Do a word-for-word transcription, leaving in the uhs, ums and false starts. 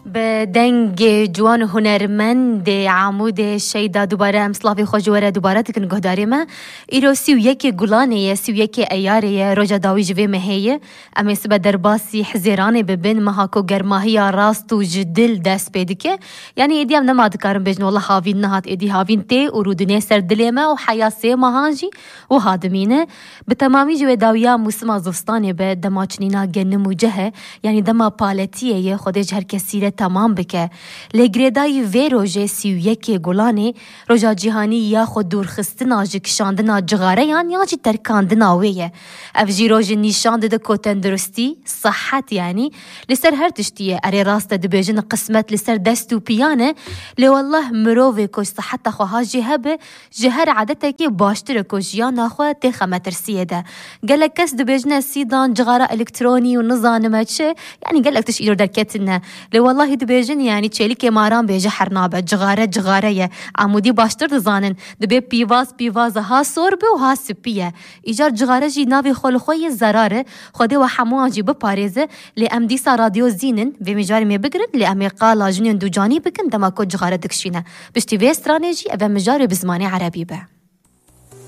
بدنگ جوان هنرمند عمود شیدا دوباره امسلاوی خوشواره دوباره تکن گهداری ما ایرو سی و یک گلانه سی و یک ایاره روژا داوی جوی مهیه اما سبا درباسی حزیرانه ببین مهاکو گرماهی راست و جدل دست پیدکه یعنی ایدی هم نماد کارم بجن والله هاوین نهات ایدی هاوین تی و رودنه سر دلیمه و حیاسه مهانجی و هادمینه بتمامی جوی داویا موسم زستانه به دماچنینا گنم و جهه یعنی دما پالتیه خودش هر کسی تمام بکه لگردای وی روژه سی و یک گلانه روژا جهانی یا خود دورخستنا جکشاندنا جغاره یان یا جی ترکاندنا ویه افجی روژه نیشانده ده که تندرستی صحت یعنی لسر هر تشتیه اری راست ده بیجن قسمت لسر دستو پیانه لی والله مرووی کش صحت خواه جهبه جهر عادته که باشتر کش یا ناخواه تیخه مترسیه ده گلک کس ده بیجن سیدان جغاره الکترونی و نظانمه چه یعنی گلک تش ایرو درکتنه لی والله هید بیجن یعنی چلی که ماران بیجه حرنابه جغاره جغاره عمودی باشتر دزانن دبی پیواز پیواز ها سوربه و ها سپیه ایجار جغاره جی ناوی خول خوی زراره خوده و حموان جی بپاریزه لی ام دیسا رادیو زینن و مجاری می بگرن لی امی قالا جنین دو جانی بکن دما کو جغاره دکشینه بشتی وی استرانیجی و مجاری بزمانی عربی به